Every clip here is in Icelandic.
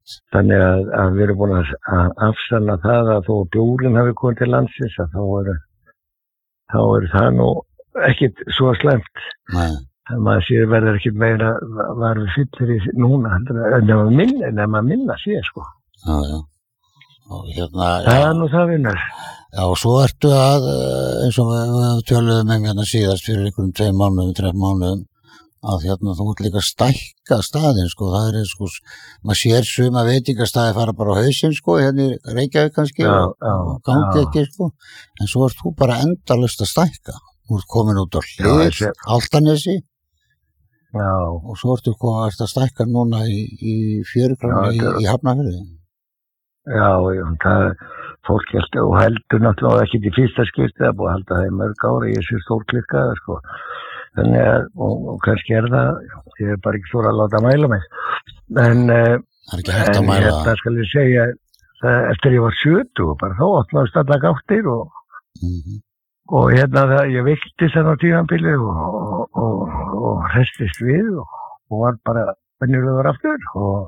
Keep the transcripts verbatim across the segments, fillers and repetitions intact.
Þannig að, að við erum búin að, að afsanna það að þó bjórinn hafi komið til landsins að þá er, þá er það nú ekkit svo slæmt. Nei. Það maður sér verður ekkit meira var við fyllir í núna nema minna, nema minna sé sko. Já, já. Og hérna, það er nú það vinnar. Já, og svo ertu að, eins og við töluðum um hérna síðast fyrir einhverjum tveim mánuðum, þreim mánuðum, að hérna þú ert líka að stækka staðinn, sko, það er sko, maður sér suma veitingastæði fara bara á hausinn, sko, hérna í Reykjavík kannski, já, og, já, og gangi ekki, sko, en svo ert þú bara endalaust að stækka, þú ert komin út á Hlið, Álftanesi, já, og svo ertu komin að stækka núna í, í Fjörukranni í, í Hafnarfirði. Já, já, það, fólk heldur og heldur náttúrulega ekki í fyrsta skipti, það er búið að halda það í mörg ári, ég sé stórklikkaða, sko. Þannig að, og, og kannski er það, ég er bara ekki svo að láta mæla mig. En, það er ekki hægt að mæla það. Það skal ég segja, það, eftir ég var sjötugur, bara þá opnaðist alla gáttir og, mm-hmm. og hérna það, ég veiktist þarna á tímabili og, og, og, og hrestist við og, og var bara venjulegur aftur og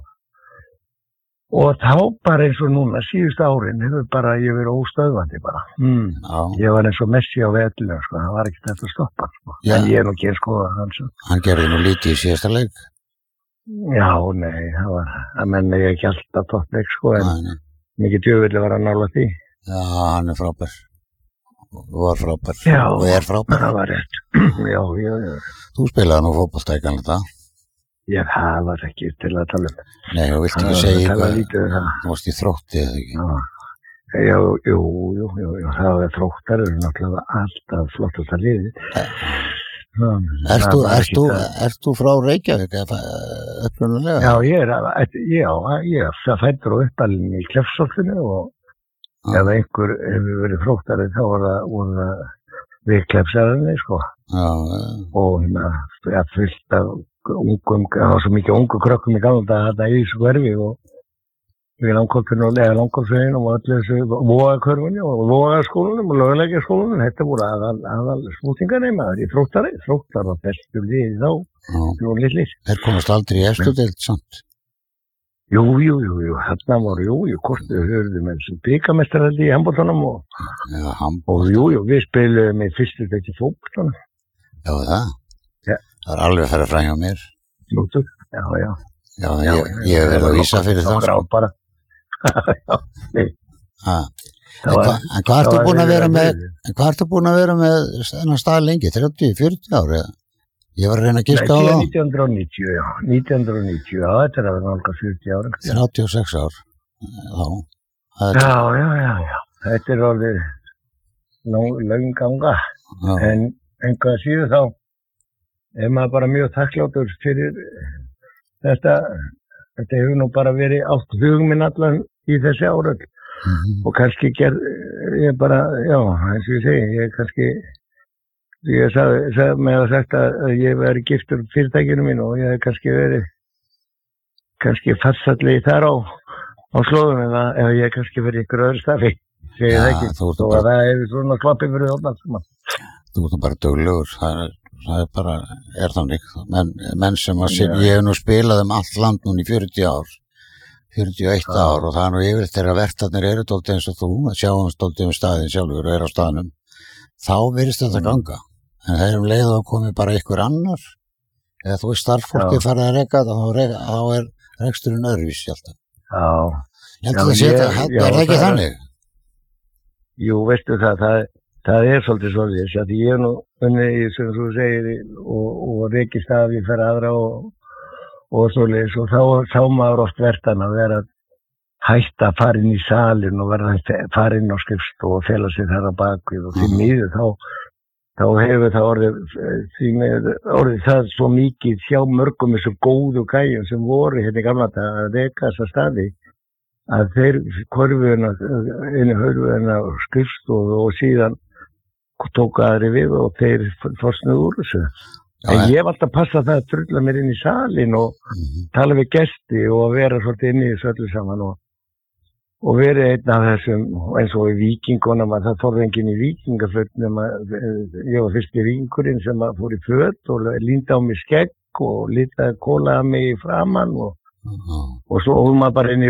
Og þá bara eins og núna, síðustu árin, hefur bara, ég verið óstöðvandi bara. Mm. Ég var eins og Messi á vellinu, sko, það var ekki þetta að stoppa, sko. Já. En ég er nú ekki að skoða hans. Hann gerði nú lítið í síðasta leik? Já, nei, það var, það menna ég ekki alltaf toppleik, sko, en mikið djöfulli var að nála því. Já, hann er frábær. Var frábær. Já, og er frábær. Það var rétt. Já, já, já. Þú spilaði nú fótbolta í gamla daga? Já, það var ekki til að tala um. Nei, þú vilt ekki segja eitthvað, það. Þú varst í Þrótti eða ekki? Já, jú, jú, jú, jú, jú, það var Þróttar, eru náttúrulega alltaf flottast að liði. Erst þú, erst þú, erst þú frá Reykjavík, upprunalega? Já, ég er, já, ég er fæddur og uppalinn í Kleppsholtinu og ah. ef einhver hefur verið Þróttari þá var það, voru það við Kleppsarðinni, sko. Já, já. Og hérna, ég fyllt af ungum, það var svo mikið ungu krökkum í gamla daga þetta í þessu hverfi og við langkolpinu og lega langkolpsveginn og öllu þessu vóagakörfunni og vóagaskólanum og löguleikjaskólanum, þetta voru aðal, aðal smútingarneimaður í Þróttari, Þróttar var bestu liði þá, það voru litlir. Þeir komast aldrei í efstu deild, samt? Jú, jú, jú, jú, þarna voru, jú, jú, kortið höfðu með þessu bikamestraraldi í handboltanum og, Já, handbolt. og jú, jú, við spilum með fyrstu deild í fótboltanum. Já, það? Já. Það er alveg að fara fram hjá mér. Lútur, já, já. Já, ég, ég hef verið að vísa fyrir það. Það var bara. Já, nei. En, hva, en hvað ertu búin að vera með, en hvað ertu búin að vera með þennan stað lengi, þrjátíu, fjörutíu ári? Ég var að reyna að giska á það. nítján hundruð níutíu, já, nítján hundruð níutíu, já, þetta er að vera nálga fjörutíu ári. þrjátíu og sex ár, þá. Já, já, já, já, þetta er alveg löng ganga, en einhvað síðu þá er maður bara mjög þakkláttur fyrir þetta, þetta hefur nú bara verið átt hugum minn allan í þessi áröld mm-hmm. og kannski gerð, ég bara, já, eins og ég segi, ég kannski, ég sagði, sagði mig að sagt að ég veri giftur fyrirtækinu mín og ég hef kannski verið, kannski farsallið þar á, á slóðum eða ef ég hef kannski verið ykkur öðru starfi, segið það ekki, þó að það hefur svona sloppið fyrir þarna saman. Þú ert bara duglegur, það er það er bara, er þannig menn, menn sem að segja, ég hef nú spilað um allt land núna í fjörutíu ár fjörutíu og eitt ár og það er nú yfirleitt þegar vertarnir eru dálítið eins og þú að sjáum dálítið um staðin sjálfur og er á staðnum þá virðist þetta ganga en það er um leið að komi bara ykkur annar eða þú er starffólki farið að reka þá, reka, þá er reksturinn öðruvís alltaf. Já. Ég held að það sé þetta, er það ekki þannig? Jú, veistu það, það Það er svolítið svolítið, þess að ég er nú unnið í, sem þú segir, og, og rekist af í fyrir aðra og, og svolítið, og þá sá maður oft verðan að vera hægt að fara inn í salin og verða að fara inn á skrifstofu og fela sig þar á bakvið og því miður þá, þá hefur það orðið, því miður orðið það svo mikið hjá mörgum þessu góðu gæjum sem voru hérna í gamla dag að reka þessa staði að þeir korfuðina, einu hörfuðina á skrifstofu og síðan tók aðri við og þeir fórsnuð úr þessu. Já, en ég hef alltaf passað það að trulla mér inn í salin og mm-hmm. tala við gesti og að vera svolítið inn í þessu öllu saman og, og verið einn af þessum, eins og í Víkingunum að það þorði enginn í Víkingafötnum að ég var fyrst í Víkingurinn sem að fór í föt og líndi á mig skegg og litaði kólaði mig í framann og, mm-hmm. og svo hóðum maður bara inn í